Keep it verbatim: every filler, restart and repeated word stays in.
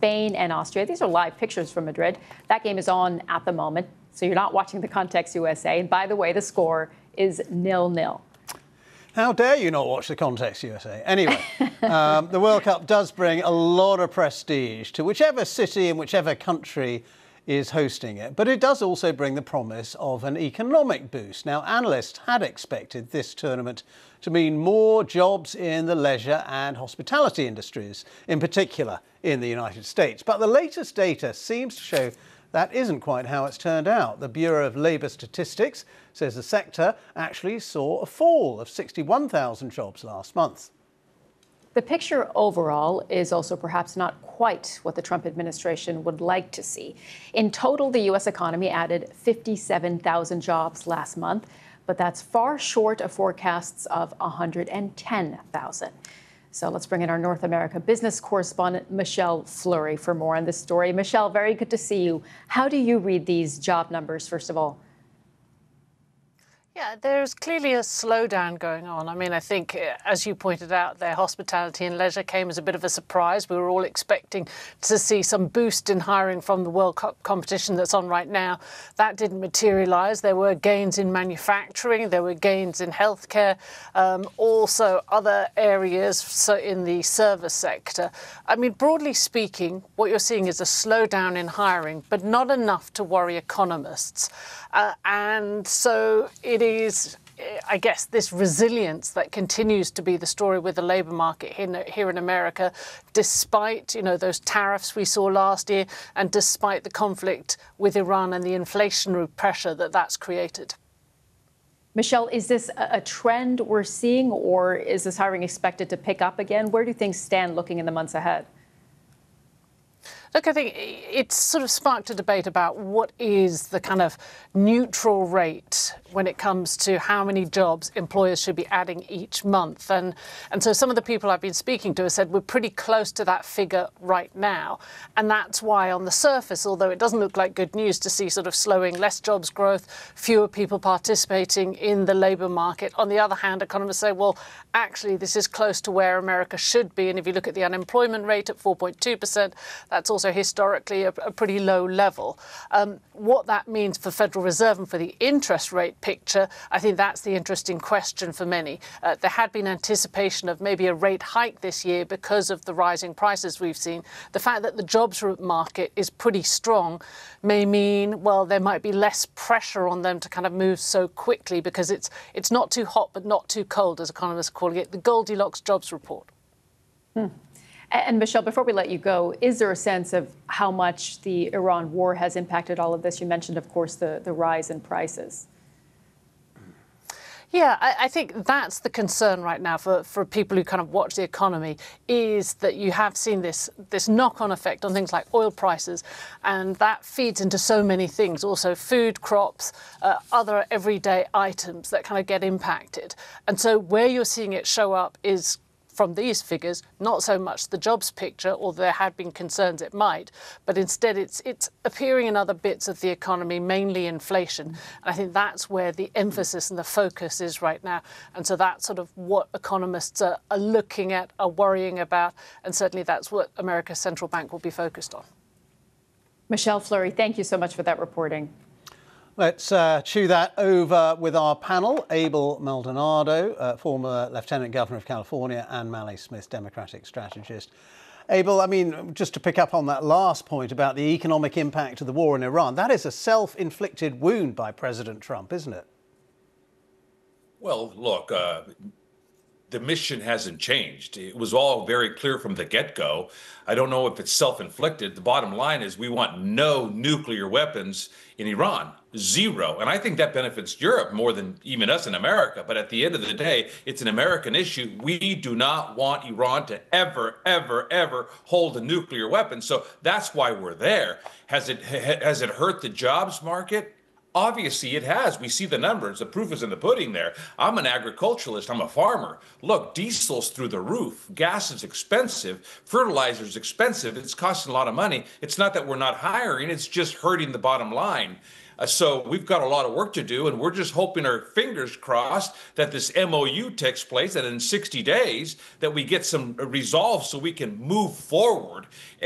Spain and Austria. These are live pictures from Madrid. That game is on at the moment, so you're not watching the Context U S A. And by the way, the score is nil nil. How dare you not watch the Context U S A? Anyway, um, the World Cup does bring a lot of prestige to whichever city and whichever country is hosting it, but it does also bring the promise of an economic boost. Now, analysts had expected this tournament to mean more jobs in the leisure and hospitality industries, in particular in the United States. But the latest data seems to show that isn't quite how it's turned out. The Bureau of Labour Statistics says the sector actually saw a fall of sixty-one thousand jobs last month. The picture overall is also perhaps not quite what the Trump administration would like to see. In total, the U S economy added fifty-seven thousand jobs last month, but that's far short of forecasts of one hundred ten thousand. So let's bring in our North America business correspondent, Michelle Fleury, for more on this story. Michelle, very good to see you. How do you read these job numbers, first of all? Yeah, there's clearly a slowdown going on. I mean, I think, as you pointed out, their hospitality and leisure came as a bit of a surprise. We were all expecting to see some boost in hiring from the World Cup competition that's on right now. That didn't materialise. There were gains in manufacturing, there were gains in healthcare, um, also other areas so in the service sector. I mean, broadly speaking, what you're seeing is a slowdown in hiring, but not enough to worry economists. Uh, and so it is, I guess, this resilience that continues to be the story with the labour market here, here in America, despite, you know, those tariffs we saw last year and despite the conflict with Iran and the inflationary pressure that that's created. Michelle, is this a trend we're seeing, or is this hiring expected to pick up again? Where do things stand looking in the months ahead? Look, I think it's sort of sparked a debate about what is the kind of neutral rate when it comes to how many jobs employers should be adding each month. And, and so some of the people I've been speaking to have said we're pretty close to that figure right now. And that's why on the surface, although it doesn't look like good news to see sort of slowing, less jobs growth, fewer people participating in the labour market. On the other hand, economists say, well, actually, this is close to where America should be. And if you look at the unemployment rate at four point two percent, that's also historically a, a pretty low level. Um, what that means for Federal Reserve and for the interest rate picture, I think that's the interesting question for many. Uh, there had been anticipation of maybe a rate hike this year because of the rising prices we've seen. The fact that the jobs market is pretty strong may mean, well, there might be less pressure on them to kind of move so quickly because it's it's not too hot but not too cold, as economists are calling it, the Goldilocks jobs report. Hmm. And Michelle, before we let you go, is there a sense of how much the Iran war has impacted all of this? You mentioned, of course, the, the rise in prices. Yeah, I, I think that's the concern right now for, for people who kind of watch the economy, is that you have seen this, this knock-on effect on things like oil prices, and that feeds into so many things, also food, crops, uh, other everyday items that kind of get impacted. And so where you're seeing it show up is from these figures, not so much the jobs picture, although there had been concerns it might, but instead it's it's appearing in other bits of the economy, mainly inflation. And I think that's where the emphasis and the focus is right now. And so that's sort of what economists are, are looking at, are worrying about, and certainly that's what America's central bank will be focused on. Michelle Fleury, thank you so much for that reporting. Let's uh, chew that over with our panel. Abel Maldonado, uh, former Lieutenant Governor of California, and Mally Smith, Democratic strategist. Abel, I mean, just to pick up on that last point about the economic impact of the war in Iran, that is a self-inflicted wound by President Trump, isn't it? Well, look, uh, the mission hasn't changed. It was all very clear from the get-go. I don't know if it's self-inflicted. The bottom line is we want no nuclear weapons in Iran, zero. And I think that benefits Europe more than even us in America. But at the end of the day, it's an American issue. We do not want Iran to ever, ever, ever hold a nuclear weapon. So that's why we're there. Has it, has it hurt the jobs market? Obviously, it has. We see the numbers. The proof is in the pudding there. I'm an agriculturalist. I'm a farmer. Look, diesel's through the roof. Gas is expensive. Fertilizer's expensive. It's costing a lot of money. It's not that we're not hiring. It's just hurting the bottom line. Uh, so we've got a lot of work to do, and we're just hoping, our fingers crossed, that this M O U takes place, that in sixty days that we get some resolve so we can move forward.